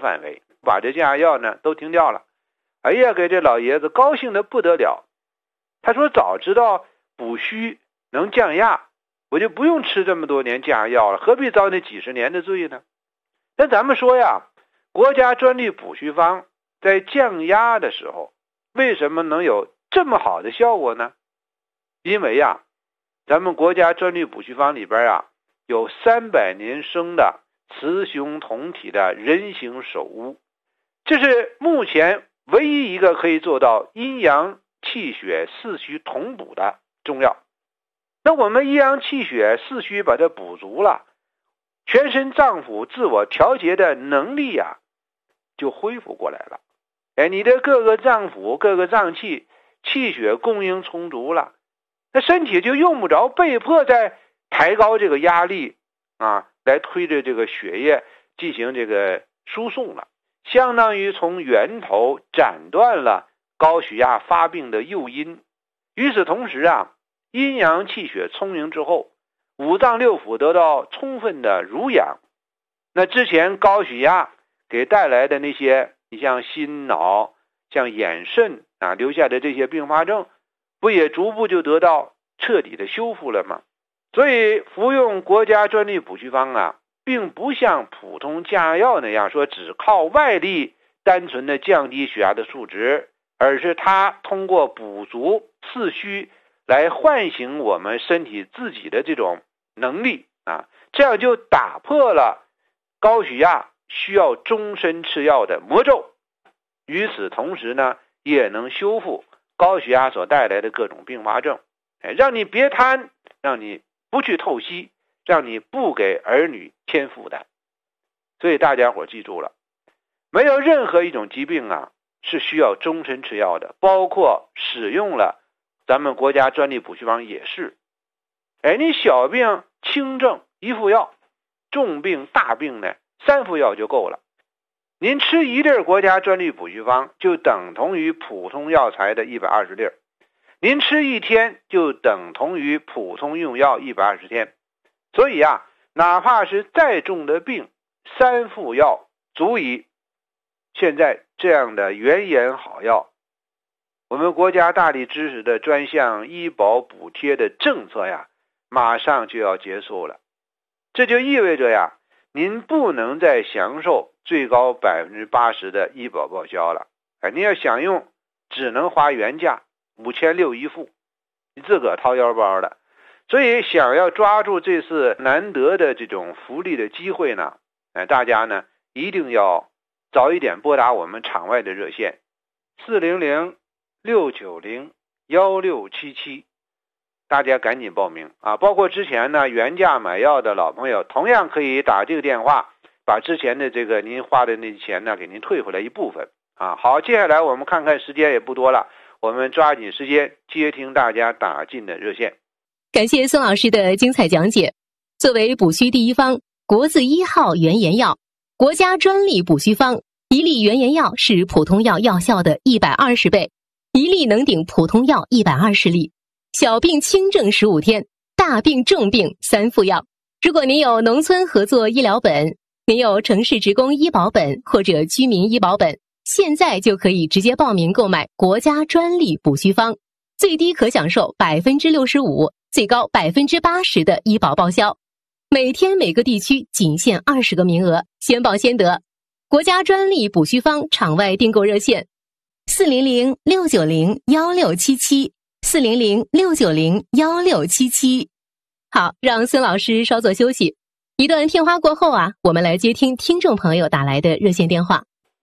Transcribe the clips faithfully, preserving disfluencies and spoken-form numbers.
范围，把这降压药呢都停掉了。哎呀，给这老爷子高兴的不得了。他说早知道补虚能降压，我就不用吃这么多年降压药了，何必遭那几十年的罪呢？但咱们说呀，国家专利补虚方在降压的时候，为什么能有这么好的效果呢？因为呀，咱们国家专利补虚方里边啊，有三百年生的雌雄同体的人形首乌，这是目前唯一一个可以做到阴阳气血四虚同补的中药。那我们阴阳气血四虚把它补足了，全身脏腑自我调节的能力啊就恢复过来了。哎，你的各个脏腑各个脏器气血供应充足了，那身体就用不着被迫再抬高这个压力啊，来推着这个血液进行这个输送了，相当于从源头斩断了高血压发病的诱因。与此同时啊，阴阳气血充盈之后，五脏六腑得到充分的濡养，那之前高血压给带来的那些，你像心脑像眼肾啊留下的这些并发症，不也逐步就得到彻底的修复了吗？所以服用国家专利补虚方啊，并不像普通降压药那样说只靠外力单纯的降低血压的数值，而是它通过补足四虚来唤醒我们身体自己的这种能力啊，这样就打破了高血压需要终身吃药的魔咒。与此同时呢，也能修复高血压所带来的各种并发症，哎，让你别贪，让你不去透析，让你不给儿女添负担。所以大家伙记住了，没有任何一种疾病啊是需要终身吃药的，包括使用了咱们国家专利补虚方也是。哎，你小病轻症一副药，重病大病呢三副药就够了。您吃一粒国家专利补虚方就等同于普通药材的一百二十粒，您吃一天就等同于普通用药一百二十天。所以啊，哪怕是再重的病，三副药足以。现在这样的原研好药，我们国家大力支持的专项医保补贴的政策呀，马上就要结束了。这就意味着呀，您不能再享受最高 百分之八十 的医保报销了。哎，您要想用只能花原价五千六百一副，你自个儿掏腰包的。所以想要抓住这次难得的这种福利的机会呢，哎，大家呢一定要早一点拨打我们场外的热线四零零六九零一六七七，大家赶紧报名啊！包括之前呢原价买药的老朋友，同样可以打这个电话，把之前的这个您花的那钱呢给您退回来一部分啊。好，接下来我们看看时间也不多了，我们抓紧时间接听大家打进的热线。 感谢孙老师的精彩讲解。作为补虚第一方，国字一号原研药，国家专利补虚方，一粒原研药是普通药药效的一百二十倍，一粒能顶普通药一百二十粒。小病轻症十五天，大病重病三副药。如果您有农村合作医疗本，您有城市职工医保本或者居民医保本，现在就可以直接报名购买国家专利补虚方，最低可享受 百分之六十五， 最高 百分之八十 的医保报销。每天每个地区仅限二十个名额，先报先得。国家专利补虚方场外订购热线四零零六九零一六七七 四零零六九零一六七七。好，让孙老师稍作休息。一段片花过后啊，我们来接听听众朋友打来的热线电话。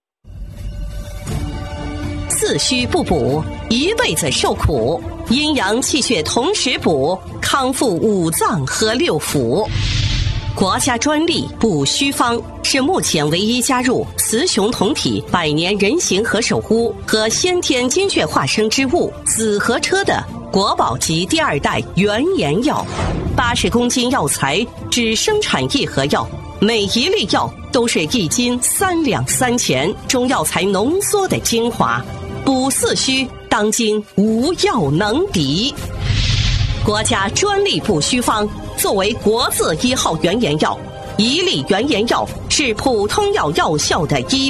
四虚不补，一辈子受苦；阴阳气血同时补，康复五脏和六腑。国家专利补虚方是目前唯一加入雌雄同体百年人形和首乌和先天精血化生之物紫河车的国宝级第二代原研药。八十公斤药材只生产一盒药，每一粒药都是一斤三两三钱中药材浓缩的精华，补四虚当今无药能敌。国家专利补虚方作为国字一号原研药，一粒原研药是普通药药效的一